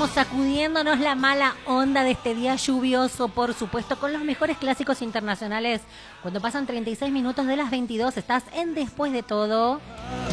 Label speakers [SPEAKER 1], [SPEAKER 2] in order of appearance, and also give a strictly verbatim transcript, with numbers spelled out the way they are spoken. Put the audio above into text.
[SPEAKER 1] Vamos sacudiéndonos la mala onda de este día lluvioso, por supuesto, con los mejores clásicos internacionales. Cuando pasan treinta y seis minutos de las veintidós, estás en Después de Todo.